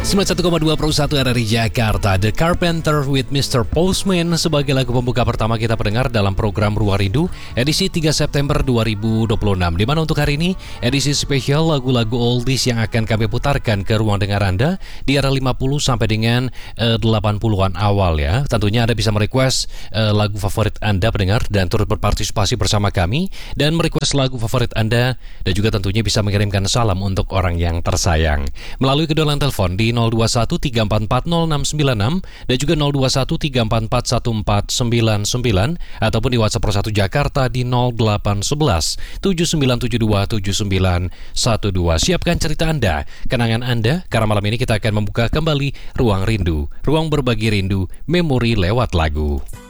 91,2 Pro 1 RRI Jakarta, The Carpenter with Mr. Postman sebagai lagu pembuka pertama kita pendengar dalam program Ruang Rindu edisi 3 September 2026. Di mana untuk hari ini edisi spesial lagu-lagu oldies yang akan kami putarkan ke ruang dengar Anda di era 50 sampai dengan 80-an awal ya. Tentunya Anda bisa merequest lagu favorit Anda pendengar dan turut berpartisipasi bersama kami dan merequest lagu favorit Anda dan juga tentunya bisa mengirimkan salam untuk orang yang tersayang melalui kedua line telepon di 0213440696 dan juga 0213441499 ataupun di WhatsApp Pro 1 Jakarta di 0811 79727912. Siapkan cerita Anda, kenangan Anda, karena malam ini kita akan membuka kembali Ruang Rindu, ruang berbagi rindu, memori lewat lagu.